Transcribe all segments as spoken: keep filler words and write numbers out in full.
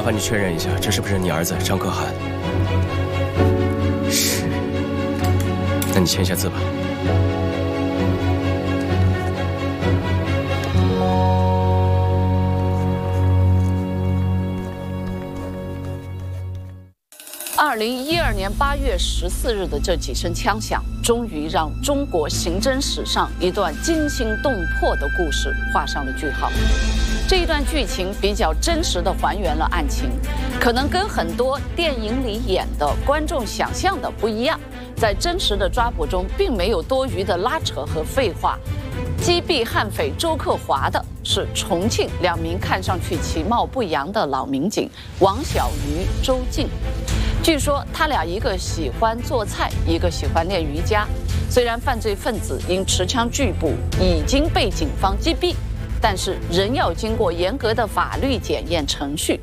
麻烦你确认一下，这是不是你儿子张可汗？是。那你签一下字吧。 二零一二年八月十四日的这几声枪响，终于让中国刑侦史上一段惊心动魄的故事画上了句号。这一段剧情比较真实地还原了案情，可能跟很多电影里演的观众想象的不一样。在真实的抓捕中，并没有多余的拉扯和废话。击毙悍匪周克华的是重庆两名看上去其貌不扬的老民警王小鱼、周静。据说他俩一个喜欢做菜，一个喜欢练瑜伽。虽然犯罪分子因持枪拒捕已经被警方击毙，但是仍要经过严格的法律检验程序。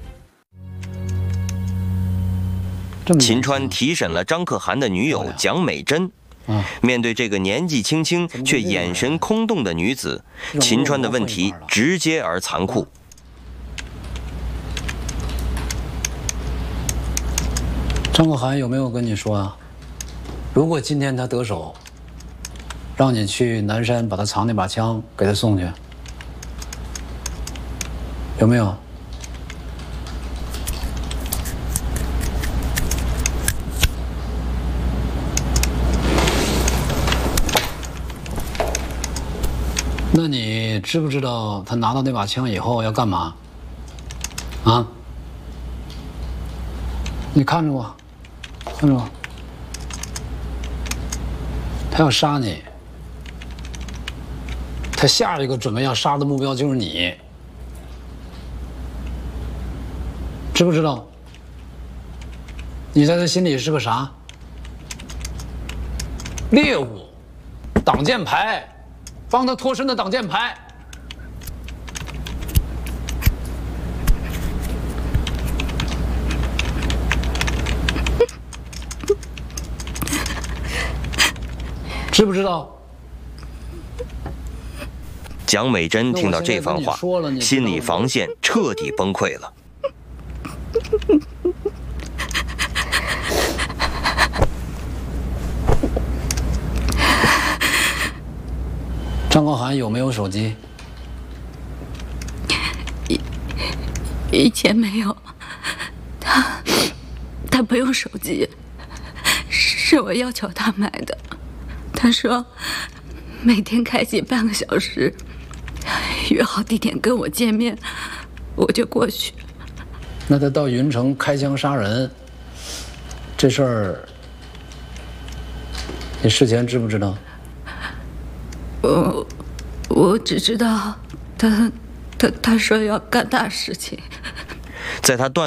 秦川提审了张可汗的女友蒋美珍。面对这个年纪轻轻却眼神空洞的女子，秦川的问题直接而残酷。 张可汗有没有跟你说啊？如果今天他得手，让你去南山把他藏那把枪给他送去，有没有？那你知不知道他拿到那把枪以后要干嘛？啊？你看着我。看着吗？他要杀你，他下一个准备要杀的目标就是你，知不知道？你在他心里是个啥？猎物，挡箭牌，帮他脱身的挡箭牌。知不知道？ 蒋美珍听到这番话，心理防线彻底崩溃了。 张可汗有没有手机？ 以以前没有，他他不用手机，是我要求他买的。他说每天开机半个小时，约好地点跟我见面，我就过去。 那他到云城开枪杀人这事儿，你事前知不知道？ 我我只知道他他他说要干大事情。 在他断